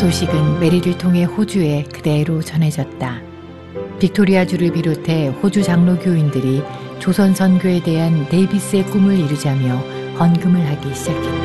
소식은 메리를 통해 호주에 그대로 전해졌다. 빅토리아주를 비롯해 호주 장로교인들이 조선 선교에 대한 데이비스의 꿈을 이루자며 헌금을 하기 시작했다.